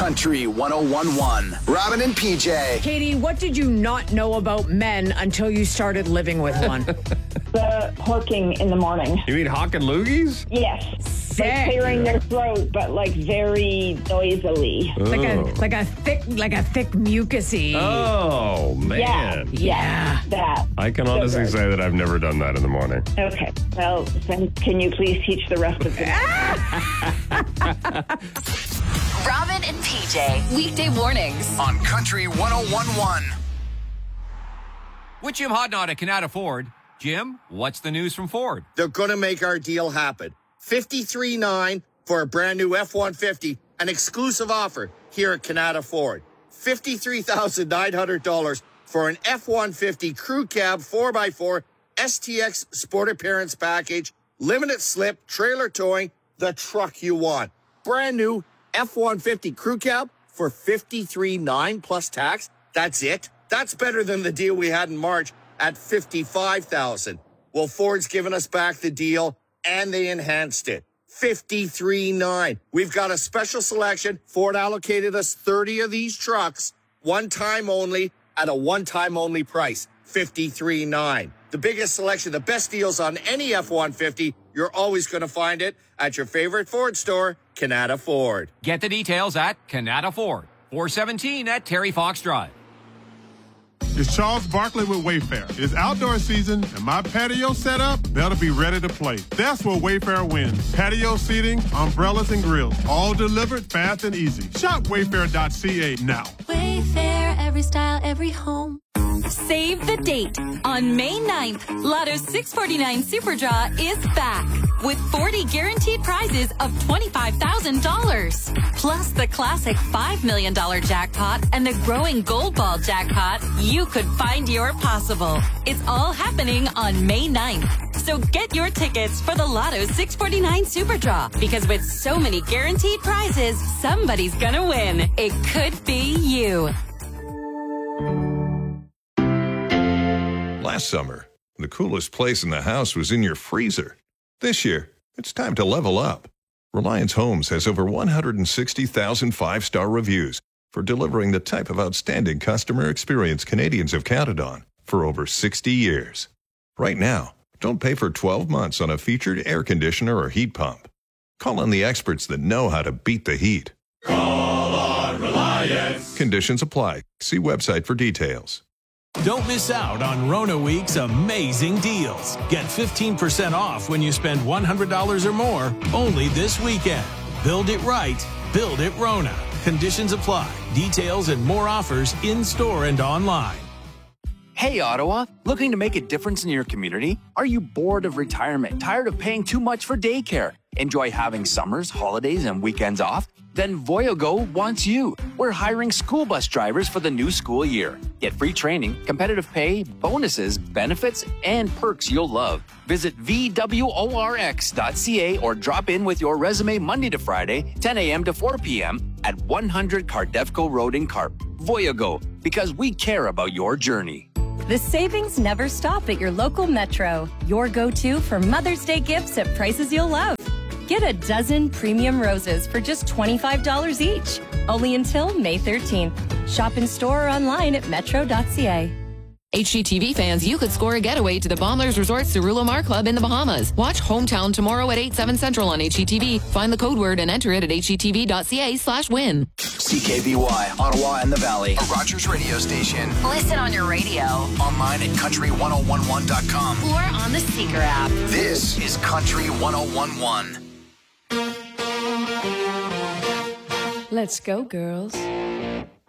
Country 101.1. Robin and PJ. Katie, what did you not know about men until you started living with one? The hooking in the morning. You mean hawking loogies? Yes. Sick. Like clearing their throat, but like very noisily. Like a thick mucusy. Oh, man. Yeah. That. I can honestly say that I've never done that in the morning. Okay. Well, then can you please teach the rest of them? Robin and PJ, weekday mornings. On Country 101.1. With Jim Hodnott at Canada Ford. Jim, what's the news from Ford? They're going to make our deal happen. $53,900 for a brand new F-150, an exclusive offer here at Canada Ford. $53,900 for an F-150 crew cab 4x4 STX Sport Appearance Package, limited slip, trailer towing, the truck you want. Brand new F-150 crew cab for $53,900 plus tax. That's it. That's better than the deal we had in March at $55,000. Well, Ford's given us back the deal, and they enhanced it. $53,900. We've got a special selection. Ford allocated us 30 of these trucks, one time only, at a one-time only price, $53,900. The biggest selection, the best deals on any F-150, you're always going to find it at your favorite Ford store, Canada Ford. Get the details at Canada Ford, 417 at Terry Fox Drive. It's Charles Barkley with Wayfair. It's outdoor season, and my patio setup better be ready to play. That's where Wayfair wins. Patio seating, umbrellas, and grills, all delivered fast and easy. Shop wayfair.ca now. Wayfair, every style, every home. Save the date. On May 9th, Lotto's 649 Super Draw is back with 40 guaranteed prizes of $25,000. Plus the classic $5 million jackpot and the growing Gold Ball jackpot. You could find your possible. It's all happening on May 9th. So get your tickets for the Lotto 649 Super Draw, because with so many guaranteed prizes, somebody's gonna win. It could be you. Last summer, the coolest place in the house was in your freezer. This year, it's time to level up. Reliance Homes has over 160,000 five-star reviews for delivering the type of outstanding customer experience Canadians have counted on for over 60 years. Right now, don't pay for 12 months on a featured air conditioner or heat pump. Call on the experts that know how to beat the heat. Call on Reliance. Conditions apply. See website for details. Don't miss out on Rona Week's amazing deals. Get 15% off when you spend $100 or more only this weekend. Build it right. Build it Rona. Conditions apply. Details and more offers in-store and online. Hey, Ottawa, looking to make a difference in your community? Are you bored of retirement, tired of paying too much for daycare? Enjoy having summers, holidays, and weekends off? Then Voyago wants you. We're hiring school bus drivers for the new school year. Get free training, competitive pay, bonuses, benefits, and perks you'll love. Visit VWORX.ca or drop in with your resume Monday to Friday, 10 a.m. to 4 p.m. at 100 Cardefco Road in Carp. Voyago, because we care about your journey. The savings never stop at your local Metro. Your go-to for Mother's Day gifts at prices you'll love. Get a dozen premium roses for just $25 each. Only until May 13th. Shop in store or online at metro.ca. HGTV fans, you could score a getaway to the Bombers Resort Cerullo Mar Club in the Bahamas. Watch Hometown tomorrow at 8, 7 Central on HGTV. Find the code word and enter it at hgtv.ca/win. CKBY, Ottawa and the Valley, a Rogers radio station. Listen on your radio. Online at country1011.com. Or on the Seeker app. This is Country 101.1. Let's go, girls.